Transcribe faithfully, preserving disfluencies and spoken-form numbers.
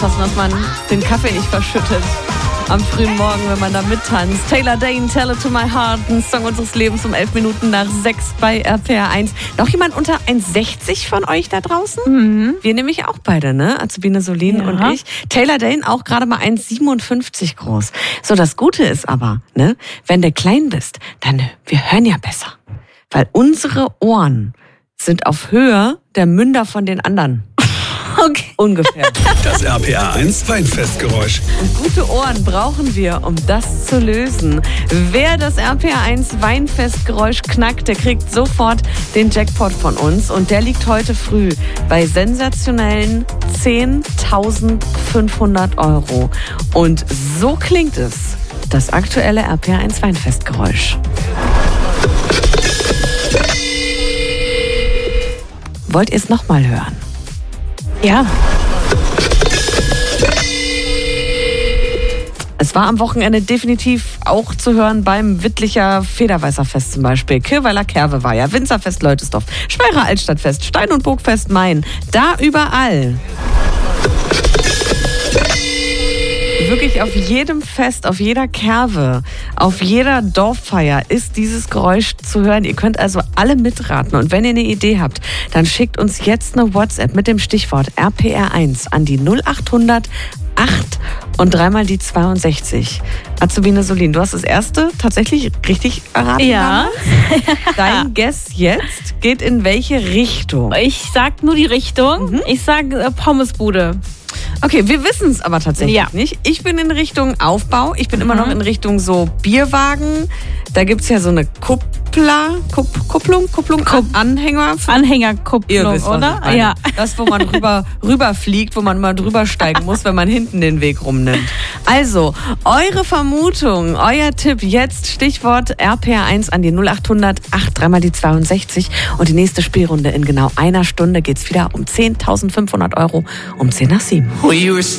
Passen, dass man den Kaffee nicht verschüttet am frühen Morgen, wenn man da mittanzt. Taylor Dayne, Tell It To My Heart, ein Song unseres Lebens um elf Minuten nach sechs bei R P R eins. Noch jemand unter eins sechzig von euch da draußen? Mhm. Wir nämlich auch beide, ne? Azubine Solin Ja. und ich. Taylor Dayne auch gerade mal eins siebenundfünfzig groß. So, das Gute ist aber, ne? Wenn du klein bist, dann, wir hören ja besser. Weil unsere Ohren sind auf Höhe der Münder von den anderen. Okay. Ungefähr. Das R P R eins Weinfestgeräusch. Und gute Ohren brauchen wir, um das zu lösen. Wer das R P R eins Weinfestgeräusch knackt, der kriegt sofort den Jackpot von uns. Und der liegt heute früh bei sensationellen zehntausendfünfhundert Euro. Und so klingt es, das aktuelle R P R eins Weinfestgeräusch. Wollt ihr es nochmal hören? Ja. Es war am Wochenende definitiv auch zu hören beim Wittlicher Federweißerfest zum Beispiel. Kirweiler Kerwe war ja, Winzerfest Leutesdorf, Speyerer Altstadtfest, Stein- und Burgfest Main. Da überall. Wirklich auf jedem Fest, auf jeder Kerwe, auf jeder Dorffeier ist dieses Geräusch zu hören. Ihr könnt also alle mitraten. Und wenn ihr eine Idee habt, dann schickt uns jetzt eine WhatsApp mit dem Stichwort R P R eins an die null achthundert acht und dreimal die zweiundsechzig. Azubine Solin, du hast das erste tatsächlich richtig erraten. Ja. Dein Guess jetzt geht in welche Richtung? Ich sag nur die Richtung. Mhm. Ich sag äh, Pommesbude. Okay, wir wissen es aber tatsächlich Ja. nicht. Ich bin in Richtung Aufbau. Ich bin Mhm. immer noch in Richtung so Bierwagen. Da gibt es ja so eine Kuppler, Kupp, Kupplung, Kupplung, Kupp- Anhänger. Ihr Anhängerkupplung, wisst, was oder? ich meine. Ja. Das, wo man rüber, rüberfliegt, wo man mal drüber steigen muss, wenn man hinten den Weg rumnimmt. Also, eure Vermutung, euer Tipp jetzt, Stichwort R P R eins an die null achthundert acht, dreimal die zweiundsechzig. Und die nächste Spielrunde in genau einer Stunde geht's wieder um zehntausendfünfhundert Euro um zehn nach sieben.